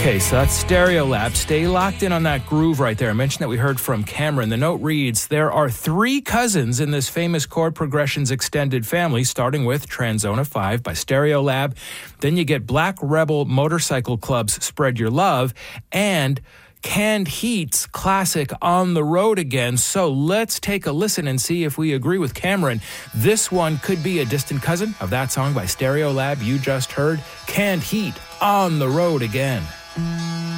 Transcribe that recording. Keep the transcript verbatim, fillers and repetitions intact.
Okay, so that's Stereolab. Stay locked in on that groove right there. I mentioned that we heard from Cameron. The note reads, there are three cousins in this famous chord progressions extended family, starting with Tranzona five by Stereolab. Then you get Black Rebel Motorcycle Club's Spread Your Love and Canned Heat's classic On the Road Again. So let's take a listen and see if we agree with Cameron. This one could be a distant cousin of that song by Stereolab you just heard, Canned Heat, On the Road Again.